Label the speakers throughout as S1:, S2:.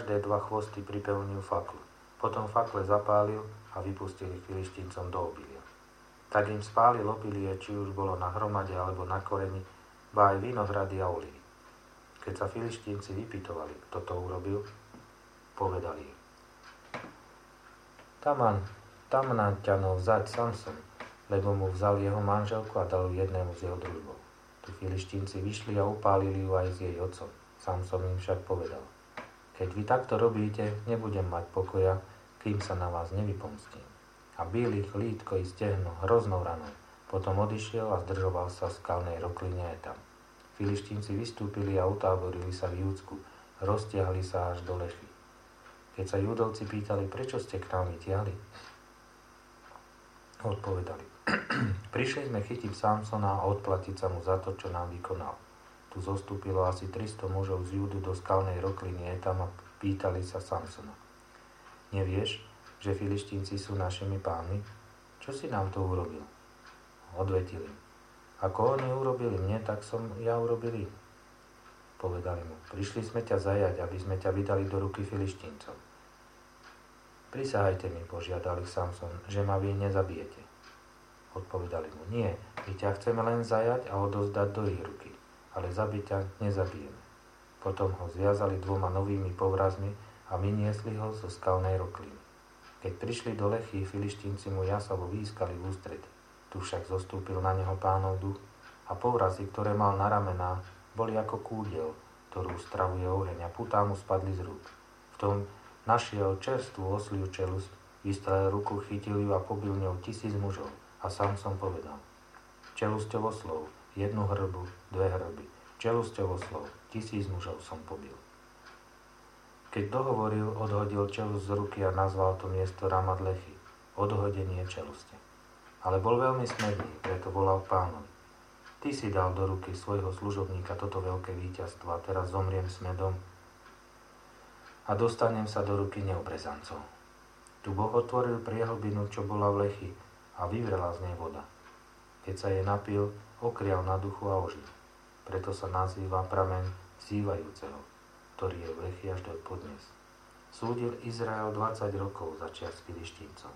S1: každé 2 chvosty pripevnil faklu. Potom fakle zapálil a vypustil ich Filištíncom do obilia. Tak im spálil obilie, či už bolo na hromade alebo na koreni, ba aj vinohrady a olivy. Keď sa Filištínci vypytovali, kto to urobil, povedali im: Tamnáťanov vzať Samson, lebo mu vzal jeho manželku a dal ju jednému z jeho družbov. Tu Filištínci vyšli a upálili ju aj s jej otcom. Samson im však povedal: Keď vy takto robíte, nebudem mať pokoja, kým sa na vás nevypomstím. A bil ich lítko i stehno hroznou ranou. Potom odišiel a zdržoval sa v skalnej rokline Etam. Filištínci vystúpili a utáborili sa v Júdsku, roztiahli sa až do Lechy. Keď sa Júdovci pýtali, prečo ste k nám vytiahli, odpovedali: Prišli sme chytiť Samsona a odplatiť sa mu za to, čo nám vykonal. Tu zostúpilo asi 300 mužov z Júdu do skalnej rokliny Etam a pýtali sa Samsona: Nevieš, že Filištínci sú našimi pánmi? Čo si nám to urobil? Odvetili: Ako oni urobili mne, tak som ja urobil im. Povedali mu: Prišli sme ťa zajať, aby sme ťa vydali do ruky Filištíncov. Prisahajte mi, požiadal ich Samson, že ma vy nezabijete. Odpovedali mu: Nie, my ťa chceme len zajať a odozdať do ich ruky, ale zabiť ťa nezabijeme. Potom ho zviazali 2 novými povrazmi a vyniesli ho zo skalnej rokliny. Keď prišli do Lechy, Filištínci mu jasavo výskali v ústretí. Tu však zostúpil na neho Pánov duch a povrazy, ktoré mal na ramenách, boli ako kúdiel, ktorú stravuje oheň, a putá mu spadli z rúk. V tom našiel čerstvú osliu čelusť, vystrelil ruku, chytil ju a pobil ňou 1000 mužov. A Samson povedal: Čelusťou oslov, 1 hrbu, 2 hrby, čelusťou oslov, 1000 mužov som pobil. Keď dohovoril, odhodil čelusť z ruky a nazval to miesto Ramat Lechy, odhodenie čeluste. Ale bol veľmi smedný, preto volal Pánovi: Ty si dal do ruky svojho služobníka toto veľké víťazstvo a teraz zomriem smedom a dostanem sa do ruky neobrezancov. Tu Boh otvoril priehlbinu, čo bola v Lechy, a vyvrela z nej voda. Keď sa jej napil, okrial na duchu a ožil. Preto sa nazýva prameň vzývajúceho, ktorý je v Lechy až do podnes. Súdil Izrael 20 rokov za čias Filištíncov.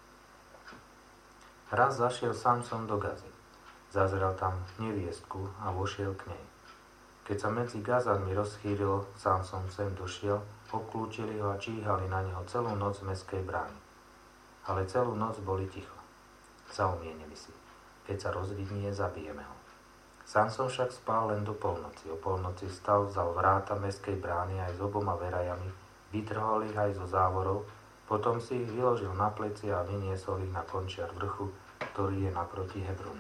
S1: Raz zašiel Samson do Gazy. Zazrel tam neviestku a vošiel k nej. Keď sa medzi Gazanmi rozchýrilo, Samson sem došiel, obklúčili ho a číhali na neho celú noc v mestskej bráni. Ale celú noc boli ticho. Zaumienili si: Keď sa rozvidnie, zabijeme ho. Samson však spal len do polnoci. O polnoci vstal, vzal vráta mestskej brány aj s 2 verajami, vytrhol ich aj zo závorov, potom si ich vyložil na pleci a vyniesol ich na končiar vrchu, ktorý je naproti Hebronu.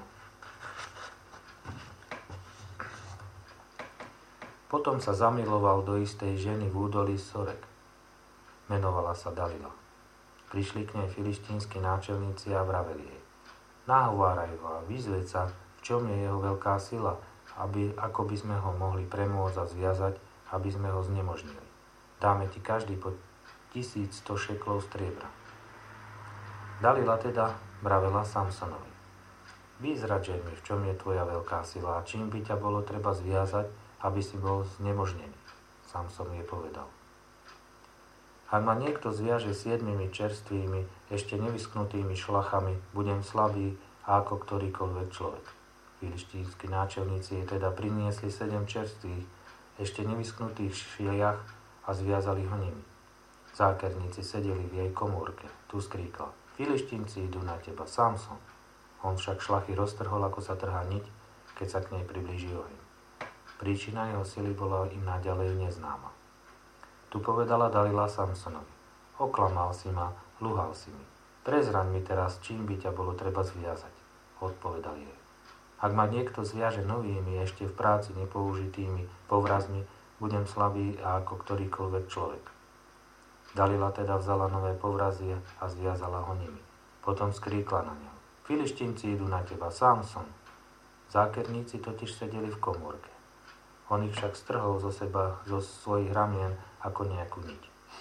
S1: Potom sa zamiloval do istej ženy v údolí Sorek. Menovala sa Dalila. Prišli k nej filištínsky náčelníci a vraveli jej: Nahováraj ho a vyzveď sa, v čom je jeho veľká sila, ako by sme ho mohli premôcť a zviazať, aby sme ho znemožnili. Dáme ti každý po 1100 šeklov striebra. Dalila teda vravela Samsonovi: Vyzradže mi, v čom je tvoja veľká sila a čím by ťa bolo treba zviazať, aby si bol znemožnený. Samson jej povedal: Ak ma niekto zviaže 7 čerstvými, ešte nevysknutými šlachami, budem slabý ako ktorýkoľvek človek. Filištínsky náčelníci jej teda priniesli 7 čerstvých, ešte nevysknutých šiliach a zviazali ho nimi. Zákerníci sedeli v jej komórke. Tu skríkla: Filištínci idú na teba, Samson. On však šlachy roztrhol, ako sa trhá niť, keď sa k nej priblíži oheň. Príčina jeho sily bola im naďalej neznáma. Tu povedala Dalila Samsonovi: Oklamal si ma, luhal si mi. Prezraň mi teraz, čím by ťa bolo treba zviazať. Odpovedal jej: Ak ma niekto zviaže novými, ešte v práci nepoužitými povrazmi, budem slabý ako ktorýkoľvek človek. Dalila teda vzala nové povrazy a zviazala ho nimi. Potom skríkla na neho: Filištínci idú na teba, Samson. Zákerníci totiž sedeli v komórke. On ich však strhol zo svojich ramien ako nejakú niť.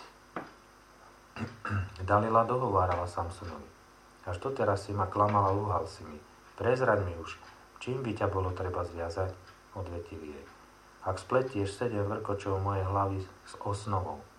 S1: Dalila dohovárala Samsonovi: Až doteraz si ma klamal a lúhal si mi. Prezraň mi už, čím by ťa bolo treba zviazať, odvetili jej: Ak spletieš 7 vrkočov mojej hlavy s osnovou.